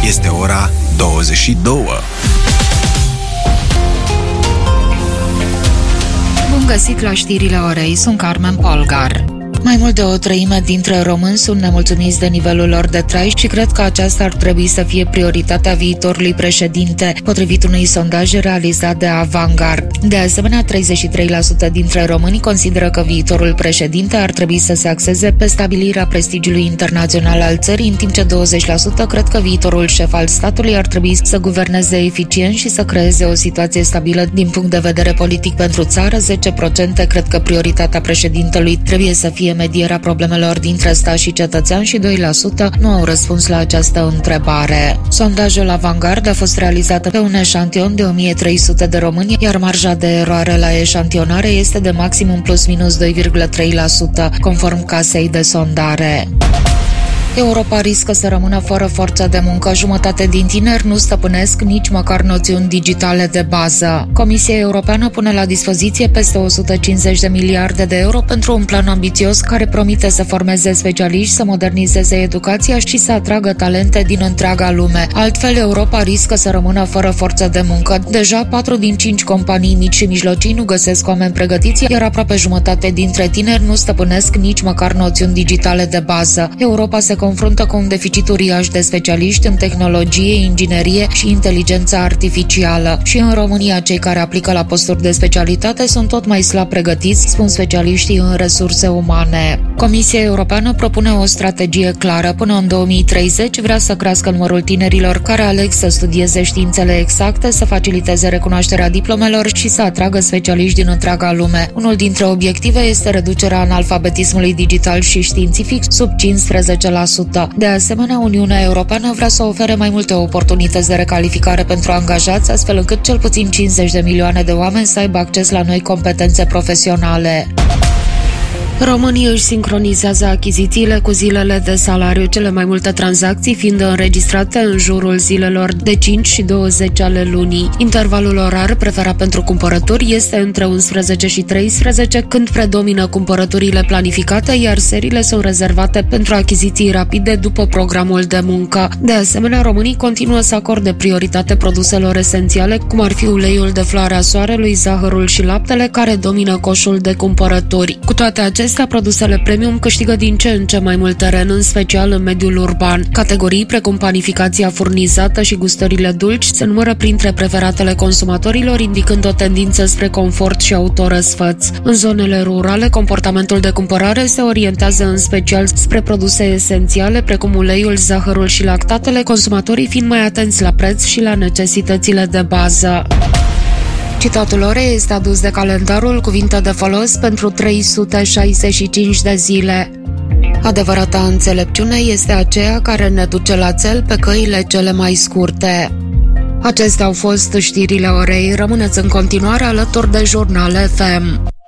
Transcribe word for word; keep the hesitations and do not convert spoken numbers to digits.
Este ora douăzeci și două. Bun găsit la știrile orei, sunt Carmen Polgar. Mai mult de o treime dintre români sunt nemulțumiți de nivelul lor de trai și cred că aceasta ar trebui să fie prioritatea viitorului președinte, potrivit unui sondaj realizat de Avangard. De asemenea, treizeci și trei la sută dintre români consideră că viitorul președinte ar trebui să se axeze pe stabilirea prestigiului internațional al țării, în timp ce douăzeci la sută cred că viitorul șef al statului ar trebui să guverneze eficient și să creeze o situație stabilă din punct de vedere politic pentru țară. zece la sută cred că prioritatea președintelui trebuie să fie medierea problemelor dintre stat și cetățean și doi la sută nu au răspuns la această întrebare. Sondajul Avangard a fost realizat pe un eșantion de o mie trei sute de români, iar marja de eroare la eșantionare este de maximum plus minus doi virgulă trei la sută, conform casei de sondare. Europa riscă să rămână fără forță de muncă. Jumătate din tineri nu stăpânesc nici măcar noțiuni digitale de bază. Comisia Europeană pune la dispoziție peste o sută cincizeci de miliarde de euro pentru un plan ambițios care promite să formeze specialiști, să modernizeze educația și să atragă talente din întreaga lume. Altfel, Europa riscă să rămână fără forță de muncă. Deja patru din cinci companii mici și mijlocii nu găsesc oameni pregătiți, iar aproape jumătate dintre tineri nu stăpânesc nici măcar noțiuni digitale de bază. Europa se confruntă cu un deficit uriaș de specialiști în tehnologie, inginerie și inteligență artificială. Și în România, cei care aplică la posturi de specialitate sunt tot mai slab pregătiți, spun specialiștii în resurse umane. Comisia Europeană propune o strategie clară. Până în două mii treizeci vrea să crească numărul tinerilor care aleg să studieze științele exacte, să faciliteze recunoașterea diplomelor și să atragă specialiști din întreaga lume. Unul dintre obiective este reducerea analfabetismului digital și științific sub cincisprezece la sută. De asemenea, Uniunea Europeană vrea să ofere mai multe oportunități de recalificare pentru angajați, astfel încât cel puțin cincizeci de milioane de oameni să aibă acces la noi competențe profesionale. Românii își sincronizează achizițiile cu zilele de salariu, cele mai multe tranzacții fiind înregistrate în jurul zilelor de cinci și douăzeci ale lunii. Intervalul orar preferat pentru cumpărături este între unsprezece și treisprezece, când predomină cumpărăturile planificate, iar seriile sunt rezervate pentru achiziții rapide după programul de muncă. De asemenea, românii continuă să acorde prioritate produselor esențiale, cum ar fi uleiul de floarea soarelui, zahărul și laptele, care domină coșul de cumpărături. Cu toate acestea, produsele premium câștigă din ce în ce mai mult teren, în special în mediul urban. Categorii precum panificația furnizată și gustările dulci se numără printre preferatele consumatorilor, indicând o tendință spre confort și autorăsfăț. În zonele rurale, comportamentul de cumpărare se orientează în special spre produse esențiale, precum uleiul, zahărul și lactatele, consumatorii fiind mai atenți la preț și la necesitățile de bază. Citatul orei este adus de calendarul Cuvinte de folos pentru trei sute șaizeci și cinci de zile. Adevărata înțelepciune este aceea care ne duce la țel pe căile cele mai scurte. Acestea au fost știrile orei. Rămâneți în continuare alături de Jurnal F M.